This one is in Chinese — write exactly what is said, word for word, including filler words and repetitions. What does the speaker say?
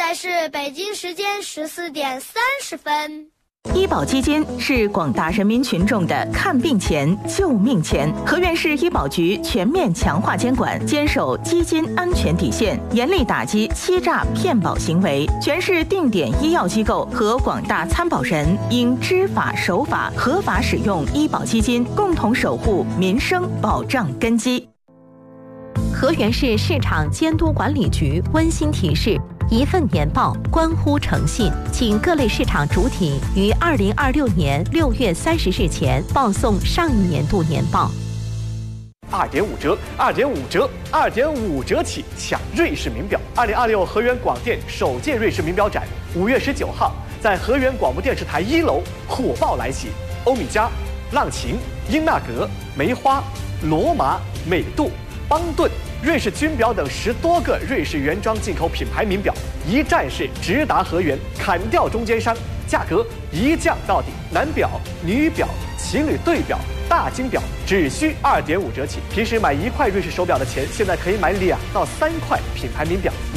在是北京时间十四点三十分。 医保基金是广大人民群众的看病钱、救命钱。河源市医保局全面强化监管，坚守基金安全底线，严厉打击欺诈骗保行为。全市定点医药机构和广大参保人应知法守法，合法使用医保基金，共同守护民生保障根基。 河源市市场监督管理局温馨提示：一份年报关乎诚信，请各类市场主体于二零二六年六月三十日前报送上一年度年报。 二点五折，二点五折，二点五折起抢瑞士名表！二零二六河源广电首届瑞士名表展，五月十九号在河源广播电视台一楼火爆来袭。欧米茄、浪琴、英纳格、梅花、罗马、美度、邦顿、瑞士军表等十多个瑞士原装进口品牌名表，一站式直达河源，砍掉中间商，价格一降到底。男表、女表、情侣对表、大金表只需二点五折起。平时买一块瑞士手表的钱，现在可以买两到三块品牌名表。